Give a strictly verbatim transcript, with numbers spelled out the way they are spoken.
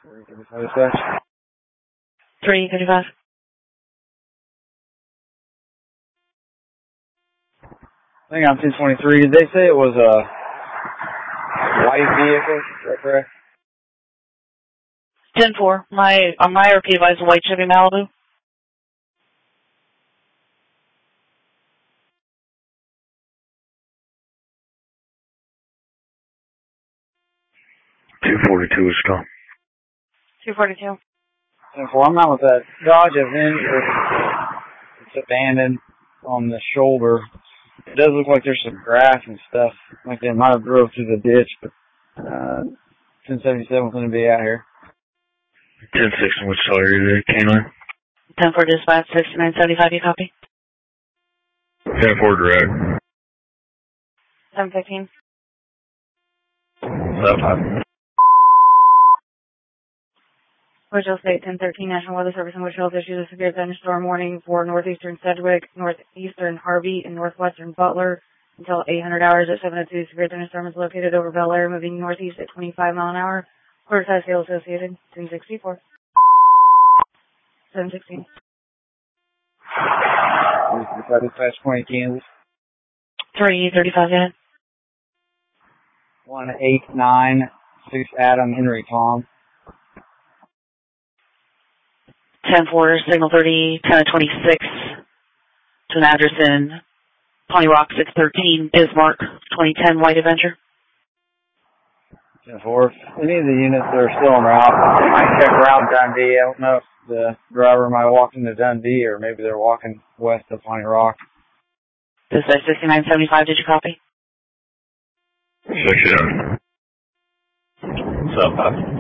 three thirty-five. I think I'm two twenty-three. Did they say it was a white vehicle? Is that correct? ten four. My, on my R P advised white Chevy Malibu. two forty-two is still. two forty-two. ten four. I'm not with that Dodge Avenger. It's abandoned on the shoulder. It does look like there's some grass and stuff. Like they might have drove through the ditch, but uh, ten seventy-seven is going to be out here. ten six, which are you there, Canine? ten four dispatch, sixty-nine seventy-five, you copy? ten four direct. seven fifteen. seven five. Wichita State, ten thirteen, National Weather Service in Wichita issues a severe thunderstorm warning for northeastern Sedgwick, northeastern Harvey, and northwestern Butler until eight hundred hours at seven oh two. Severe thunderstorm is located over Bel Air, moving northeast at twenty-five mile an hour. Quarter size hail associated, ten sixty-four. seven sixteen. Dispatch twenty Kansas. three thirty-five, ahead. one eight nine six Adam Henry Tom. ten four, signal thirty, ten twenty-six to an address in Pawnee Rock, six thirteen, Bismarck, twenty ten, White Adventure. ten four. Any of the units that are still en route, I might check around Dundee. I don't know if the driver might walk into Dundee or maybe they're walking west of Pawnee Rock. Dispatch sixty-nine seventy-five, did you copy? sixty-nine. seven five.